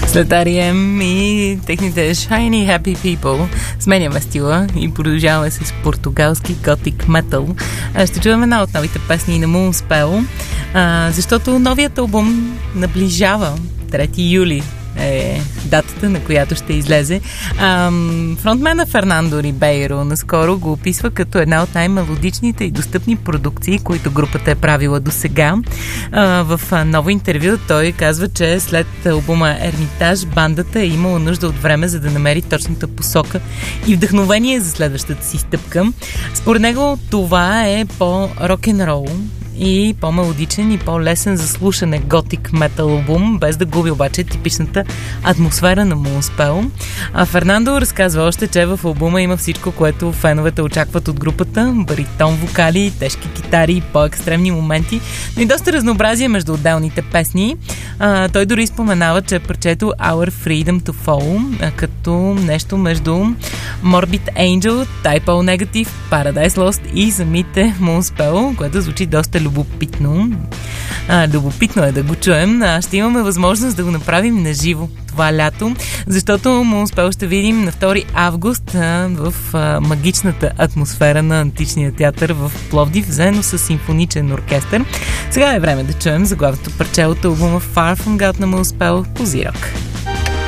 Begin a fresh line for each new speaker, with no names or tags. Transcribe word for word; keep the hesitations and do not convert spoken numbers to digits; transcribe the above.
След Ар И Ем и техните Shiny Happy People сменяме стила и продължаваме с португалски готик метал. Ще чуем една от новите песни на Moonspell, защото новият албум наближава. трети юли е датата, на която ще излезе. Ам, фронтмена Фернандо Рибейро наскоро го описва като една от най-мелодичните и достъпни продукции, които групата е правила до сега. В ново интервю той казва, че след албума Ермитаж бандата е имала нужда от време, за да намери точната посока и вдъхновение за следващата си стъпка. Според него това е по-рок-н-рол и по-мелодичен и по-лесен за слушане готик метал албум, без да губи обаче типичната атмосфера на Moonspell. А Фернандо разказва още, че в албума има всичко, което феновете очакват от групата: баритон вокали, тежки китари и по-екстремни моменти, но и доста разнообразие между отделните песни. А, той дори споменава, че парчето Our Freedom to Fall а, като нещо между Morbid Angel, Type O Negative, Paradise Lost и самите Moonspell, което звучи доста любопитно. А, любопитно е да го чуем. А, ще имаме възможност да го направим на живо това лято, защото Moonspell ще видим на втори август а, в а, магичната атмосфера на Античния театър в Пловдив, заедно с симфоничен оркестър. Сега е време да чуем заглавното парче от албума Far From God на Moonspell по Зирок.